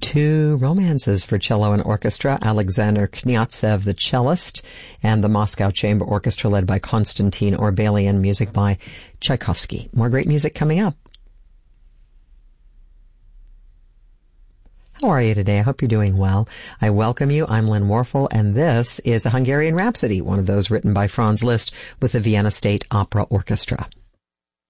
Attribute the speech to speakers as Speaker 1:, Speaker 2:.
Speaker 1: two romances for cello and orchestra, Alexander Kniazev, the cellist, and the Moscow Chamber Orchestra led by Konstantin Orbelian, music by Tchaikovsky. More great music coming up. How are you today? I hope you're doing well. I welcome you. I'm Lynn Warfel, and this is a Hungarian Rhapsody, one of those written by Franz Liszt with the Vienna State Opera Orchestra.